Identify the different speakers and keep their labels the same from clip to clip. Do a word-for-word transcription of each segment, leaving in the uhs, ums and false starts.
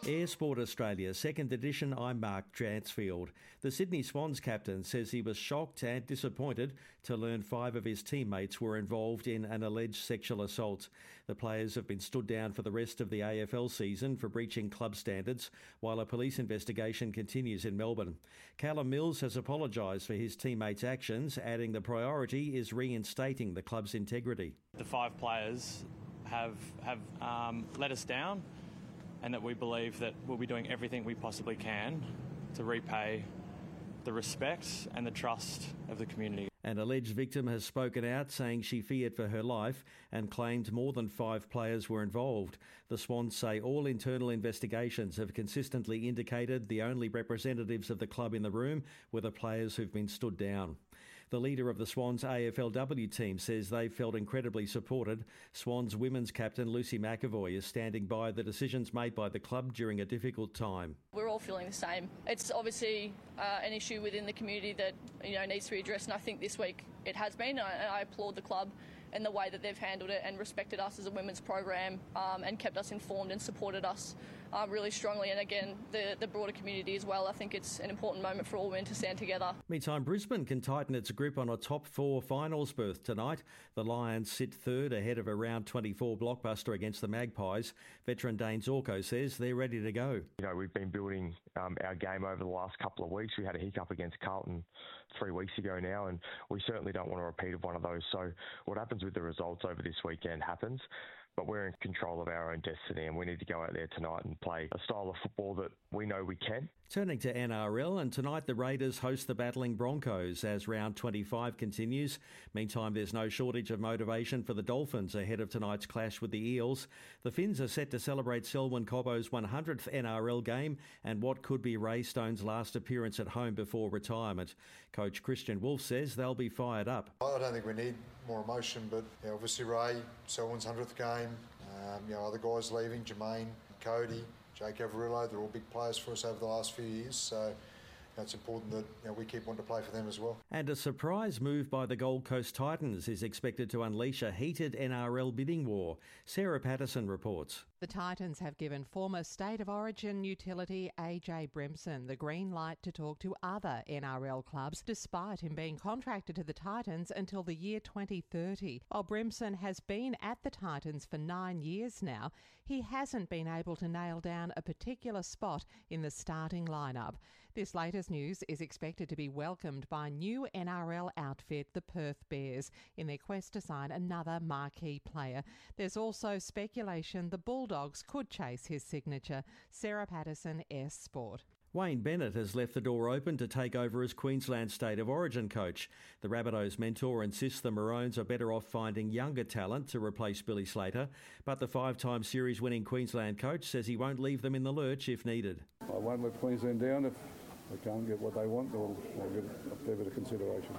Speaker 1: Air Sport Australia, second edition, I'm Mark Dransfield. The Sydney Swans captain says he was shocked and disappointed to learn five of his teammates were involved in an alleged sexual assault. The players have been stood down for the rest of the A F L season for breaching club standards, while a police investigation continues in Melbourne. Callum Mills has apologised for his teammates' actions, adding the priority is reinstating the club's integrity.
Speaker 2: The five players have, have um, let us down, and that we believe that we'll be doing everything we possibly can to repay the respect and the trust of the community.
Speaker 1: An alleged victim has spoken out, saying she feared for her life and claimed more than five players were involved. The Swans say all internal investigations have consistently indicated the only representatives of the club in the room were the players who've been stood down. The leader of the Swans A F L W team says they felt incredibly supported. Swans women's captain Lucy McEvoy is standing by the decisions made by the club during a difficult time.
Speaker 3: We're all feeling the same. It's obviously uh, an issue within the community that you know needs to be addressed, and I think this week it has been. I, I applaud the club and the way that they've handled it and respected us as a women's program um, and kept us informed and supported us uh, really strongly. And again, the, the broader community as well. I think it's an important moment for all women to stand together.
Speaker 1: Meantime, Brisbane can tighten its grip on a top four finals berth tonight. The Lions sit third ahead of a round twenty-four blockbuster against the Magpies. Veteran Dane Zorko says they're ready to go.
Speaker 4: You know, we've been building um, our game over the last couple of weeks. We had a hiccup against Carlton three weeks ago now, and we certainly don't want a repeat of one of those. So what happens with the results over this weekend happens, but we're in control of our own destiny, and we need to go out there tonight and play a style of football that we know we can.
Speaker 1: Turning to N R L, and tonight the Raiders host the battling Broncos as round twenty-five continues. Meantime, there's no shortage of motivation for the Dolphins ahead of tonight's clash with the Eels. The Finns are set to celebrate Selwyn Cobbo's one hundredth N R L game and what could be Ray Stone's last appearance at home before retirement. Coach Christian Wolf says they'll be fired up.
Speaker 5: I don't think we need more emotion, but you know, obviously Ray, Selwyn's one hundredth game, um, you know, other guys leaving, Jermaine, Cody, Jake Averillo, they're all big players for us over the last few years, so you know, it's important that you know, we keep wanting to play for them as well.
Speaker 1: And a surprise move by the Gold Coast Titans is expected to unleash a heated N R L bidding war. Sarah Patterson reports.
Speaker 6: The Titans have given former State of Origin utility A J Brimson the green light to talk to other N R L clubs, despite him being contracted to the Titans until the year twenty thirty. While Brimson has been at the Titans for nine years now, he hasn't been able to nail down a particular spot in the starting lineup. This latest news is expected to be welcomed by new N R L outfit, the Perth Bears, in their quest to sign another marquee player. There's also speculation the Bulldogs could chase his signature. Sarah Patterson, S Sport.
Speaker 1: Wayne Bennett has left the door open to take over as Queensland State of Origin coach. The Rabbitohs mentor insists the Maroons are better off finding younger talent to replace Billy Slater, but the five-time series-winning Queensland coach says he won't leave them in the lurch if needed.
Speaker 7: I won't let Queensland down. If they can't get what they want, they'll, they'll get a fair bit of consideration.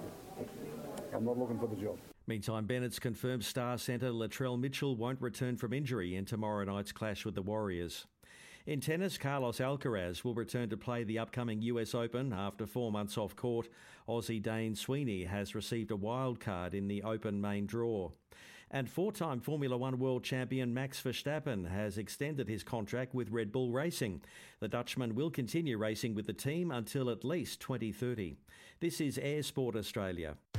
Speaker 7: I'm not looking for the job.
Speaker 1: Meantime, Bennett's confirmed star centre Latrell Mitchell won't return from injury in tomorrow night's clash with the Warriors. In tennis, Carlos Alcaraz will return to play the upcoming U S Open after four months off court. Aussie Dane Sweeney has received a wild card in the Open main draw. And four-time Formula One world champion Max Verstappen has extended his contract with Red Bull Racing. The Dutchman will continue racing with the team until at least twenty thirty. This is Air Sport Australia.